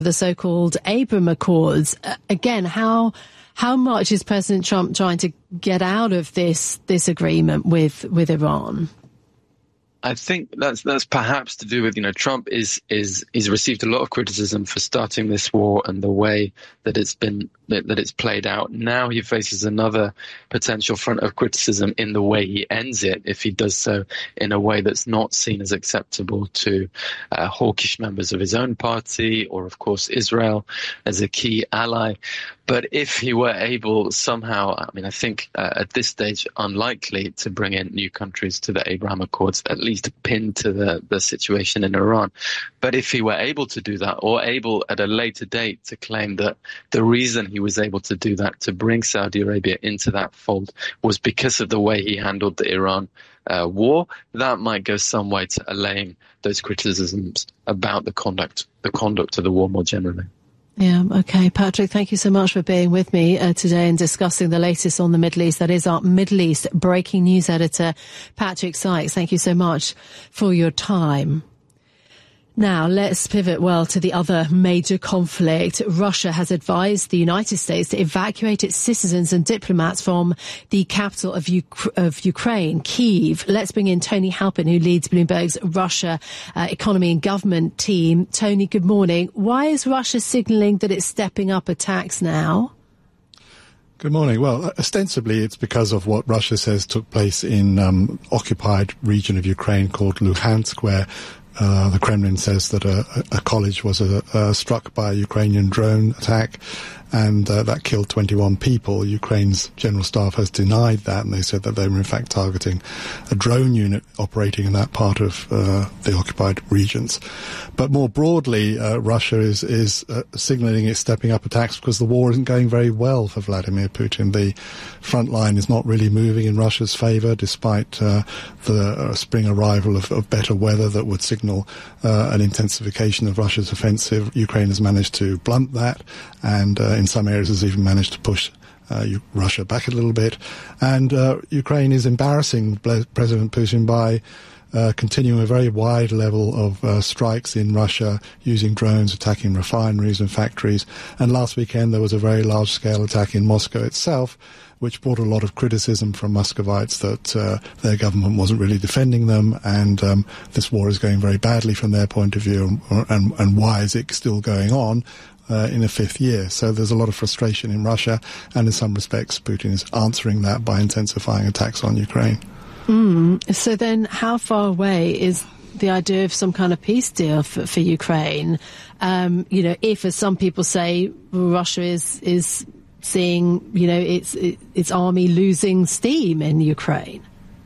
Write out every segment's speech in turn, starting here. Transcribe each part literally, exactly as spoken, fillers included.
the so-called Abraham Accords. Uh, again, how how much is President Trump trying to get out of this this agreement with with Iran? I think that's that's perhaps to do with, you know, Trump is is he's received a lot of criticism for starting this war and the way that it's been that, that it's played out. Now he faces another potential front of criticism in the way he ends it, if he does so in a way that's not seen as acceptable to uh, hawkish members of his own party, or of course Israel as a key ally. But if he were able somehow, I mean, I think uh, at this stage unlikely to bring in new countries to the Abraham Accords, at least pinned to the, the situation in Iran. But if he were able to do that, or able at a later date to claim that the reason he was able to do that, to bring Saudi Arabia into that fold, was because of the way he handled the Iran uh, war, that might go some way to allaying those criticisms about the conduct, the conduct of the war more generally. Yeah, okay. Patrick, thank you so much for being with me uh, today and discussing the latest on the Middle East. That is our Middle East breaking news editor, Patrick Sykes. Thank you so much for your time. Now, let's pivot, well, to the other major conflict. Russia has advised the United States to evacuate its citizens and diplomats from the capital of, U- of Ukraine, Kyiv. Let's bring in Tony Halpin, who leads Bloomberg's Russia uh, economy and government team. Tony, good morning. Why is Russia signalling that it's stepping up attacks now? Good morning. Well, ostensibly it's because of what Russia says took place in um, occupied region of Ukraine called Luhansk, where Uh, the Kremlin says that a, a college was uh, uh, struck by a Ukrainian drone attack, and uh, that killed twenty-one people. Ukraine's general staff has denied that, and they said that they were in fact targeting a drone unit operating in that part of uh, the occupied regions. But more broadly, uh, Russia is, is uh, signaling it's stepping up attacks because the war isn't going very well for Vladimir Putin. The front line is not really moving in Russia's favor, despite uh, the uh, spring arrival of, of better weather that would signal uh, an intensification of Russia's offensive. Ukraine has managed to blunt that, and uh, in some areas has even managed to push uh, Russia back a little bit. And uh, Ukraine is embarrassing President Putin by uh, continuing a very wide level of uh, strikes in Russia, using drones, attacking refineries and factories. And last weekend there was a very large-scale attack in Moscow itself, which brought a lot of criticism from Muscovites that uh, their government wasn't really defending them, and um, this war is going very badly from their point of view, and, and, and why is it still going on uh, in a fifth year? So there's a lot of frustration in Russia, and in some respects Putin is answering that by intensifying attacks on Ukraine. Mm. So then how far away is the idea of some kind of peace deal for, for Ukraine? Um, you know, if, as some people say, Russia is... is seeing, you know, its its army losing steam in Ukraine.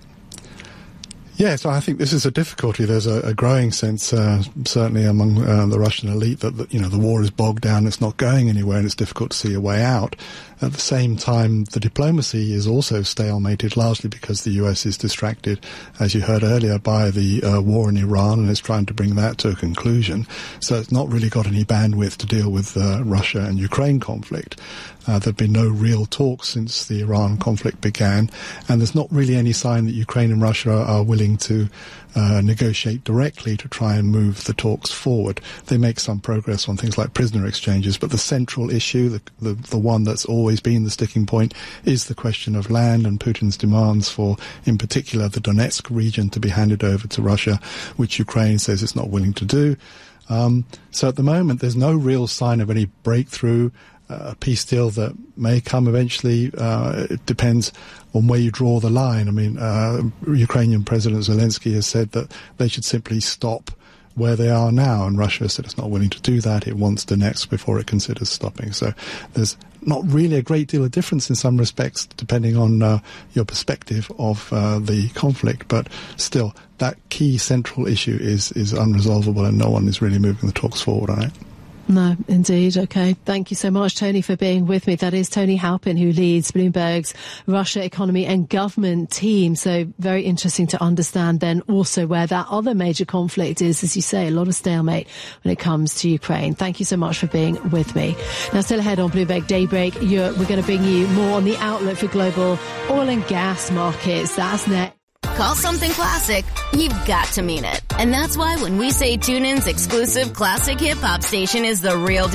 Yes, I think this is a difficulty. There's a, a growing sense, uh, certainly among uh, the Russian elite, that, that, you know, the war is bogged down, it's not going anywhere, and it's difficult to see a way out. At the same time, the diplomacy is also stalemated, largely because the U S is distracted, as you heard earlier, by the uh, war in Iran, and is trying to bring that to a conclusion. So it's not really got any bandwidth to deal with the uh, Russia and Ukraine conflict. Uh, there have been no real talks since the Iran conflict began, and there's not really any sign that Ukraine and Russia are, are willing to uh, negotiate directly to try and move the talks forward. They make some progress on things like prisoner exchanges, but the central issue, the, the, the one that's always been the sticking point, is the question of land and Putin's demands for, in particular, the Donetsk region to be handed over to Russia, which Ukraine says it's not willing to do. Um, so at the moment, there's no real sign of any breakthrough. Uh, a peace deal that may come eventually. Uh, it depends on where you draw the line. I mean, uh, Ukrainian President Zelensky has said that they should simply stop where they are now, and Russia said it's not willing to do that. It wants Donetsk before it considers stopping. So there's not really a great deal of difference in some respects, depending on uh, your perspective of uh, the conflict. But still, that key central issue is, is unresolvable, and no one is really moving the talks forward on it. No, indeed. Okay. Thank you so much, Tony, for being with me. That is Tony Halpin, who leads Bloomberg's Russia economy and government team. So very interesting to understand then also where that other major conflict is, as you say, a lot of stalemate when it comes to Ukraine. Thank you so much for being with me. Now, still ahead on Bloomberg Daybreak, you're, we're going to bring you more on the outlook for global oil and gas markets. That's next. call something classic, you've got to mean it. And that's why when we say TuneIn's exclusive classic hip-hop station is the real deal,